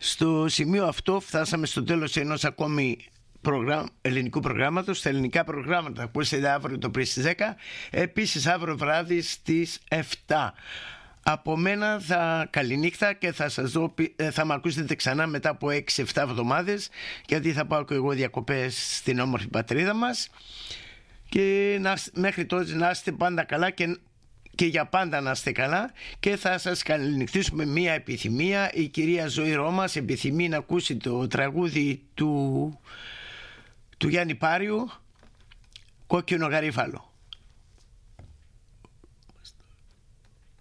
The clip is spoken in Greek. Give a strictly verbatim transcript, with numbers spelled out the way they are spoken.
Στο σημείο αυτό φτάσαμε στο τέλος ενός ακόμη προγράμ, ελληνικού προγράμματος. Τα ελληνικά προγράμματα ακούσετε αύριο το πρωί στις δέκα, επίσης αύριο βράδυ στις επτά. Από μένα θα καληνύχτα και θα σας δω, θα με ακούσετε ξανά μετά από έξι εφτά εβδομάδες, γιατί θα πάω και εγώ διακοπές στην όμορφη πατρίδα μας. Και να, μέχρι τότε να είστε πάντα καλά και, και για πάντα να είστε καλά, και θα σας καληνυχτήσουμε μία επιθυμία. Η κυρία Ζωή Ρώμας επιθυμεί να ακούσει το τραγούδι του, του Γιάννη Πάριου, Κόκκινο Γαρίφαλο.